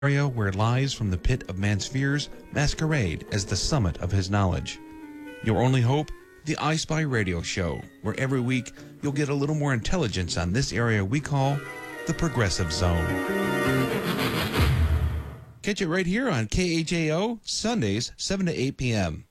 area where lies from the pit of man's fears masquerade as the summit of his knowledge. Your only hope? The I Spy Radio Show, where every week you'll get a little more intelligence on this area we call the Progressive Zone. Catch it right here on KHAO, Sundays, 7 to 8 p.m.